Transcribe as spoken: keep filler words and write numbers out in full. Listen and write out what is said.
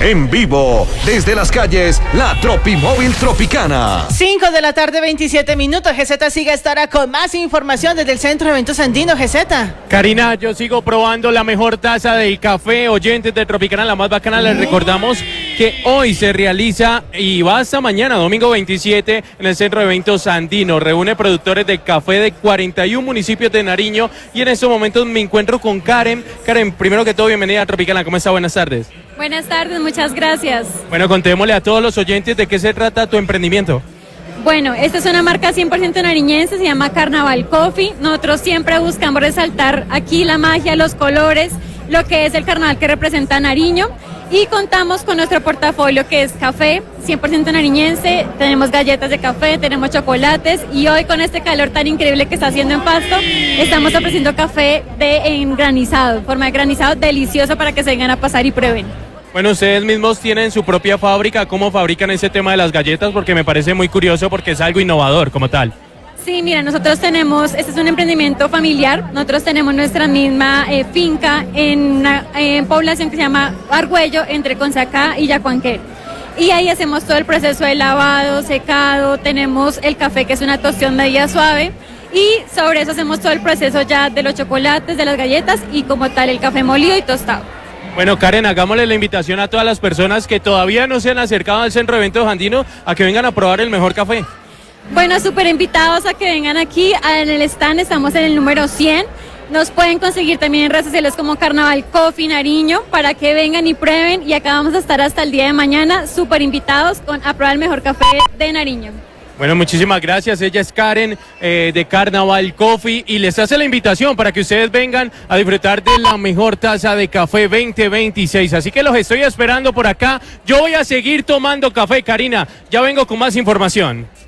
En vivo, desde las calles, la Tropimóvil Tropicana. cinco de la tarde, veintisiete minutos. G Z sigue estará con más información desde el Centro de Eventos Andino. G Z. Karina, yo sigo probando la mejor taza del café. Oyentes de Tropicana, la más bacana. Les recordamos que hoy se realiza y va hasta mañana, domingo veintisiete, en el Centro de Eventos Andino. Reúne productores de café de cuarenta y uno municipios de Nariño. Y en estos momentos me encuentro con Karen. Karen, primero que todo, bienvenida a Tropicana. ¿Cómo está? Buenas tardes. Buenas tardes, muchas gracias. Bueno, contémosle a todos los oyentes de qué se trata tu emprendimiento. Bueno, esta es una marca cien por ciento nariñense, se llama Carnaval Coffee. Nosotros siempre buscamos resaltar aquí la magia, los colores, lo que es el carnaval que representa Nariño. Y contamos con nuestro portafolio que es café, cien por ciento nariñense, tenemos galletas de café, tenemos chocolates y hoy con este calor tan increíble que está haciendo en Pasto, estamos ofreciendo café de en granizado, forma de granizado, delicioso para que se vengan a pasar y prueben. Bueno, ustedes mismos tienen su propia fábrica. ¿Cómo fabrican ese tema de las galletas? Porque me parece muy curioso porque es algo innovador como tal. Sí, mira, nosotros tenemos, este es un emprendimiento familiar, nosotros tenemos nuestra misma eh, finca en una eh, población que se llama Argüello, entre Consacá y Yacuanqué. Y ahí hacemos todo el proceso de lavado, secado, tenemos el café que es una tostión media suave y sobre eso hacemos todo el proceso ya de los chocolates, de las galletas y como tal el café molido y tostado. Bueno, Karen, hagámosle la invitación a todas las personas que todavía no se han acercado al Centro de Eventos Andino a que vengan a probar el mejor café. Bueno, súper invitados a que vengan aquí en el stand, estamos en el número cien. Nos pueden conseguir también en redes sociales como Carnaval Coffee Nariño para que vengan y prueben y acá vamos a estar hasta el día de mañana súper invitados con a probar el mejor café de Nariño. Bueno, muchísimas gracias. Ella es Karen eh, de Carnaval Coffee y les hace la invitación para que ustedes vengan a disfrutar de la mejor taza de café veinte veintiséis. Así que los estoy esperando por acá. Yo voy a seguir tomando café, Karina. Ya vengo con más información.